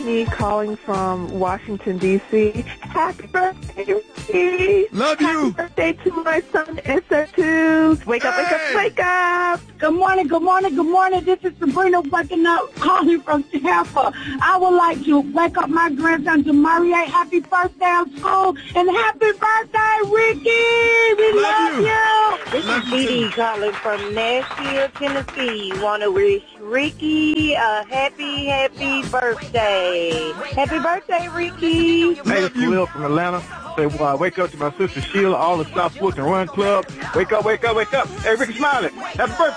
Daphne calling from Washington, D.C. Happy birthday, Ricky. Love you. Happy birthday to my son, Issa2. Wake up, wake up, wake up. Good morning, good morning, good morning. This is Sabrina waking up, calling from Tampa. I would like to wake up my grandson, Jamarie. Happy first day of school, and happy birthday, Ricky. We love you. This is Dee Dee calling from Nashville, Tennessee. Want to wish Ricky a happy birthday. Happy birthday, Ricky. Hey, it's Will from Atlanta. Say, wake up to my sister Sheila, all the South Fulton Run Club. Wake up, wake up, wake up. Hey, Ricky Smiley, happy birthday.